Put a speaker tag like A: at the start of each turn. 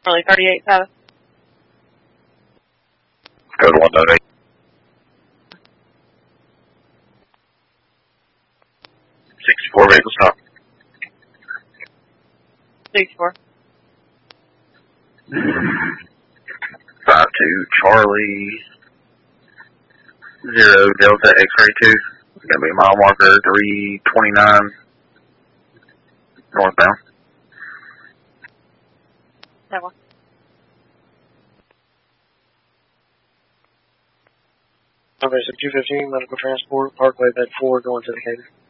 A: Charlie 38 South.
B: Code 198. 64 vehicle stop.
A: 64.
B: 52 Charlie 0 Delta X-ray 2. It's going to be mile marker 329 northbound.
A: That one.
C: Okay, so 215 medical transport, Parkway Bed 4 going to the Decatur.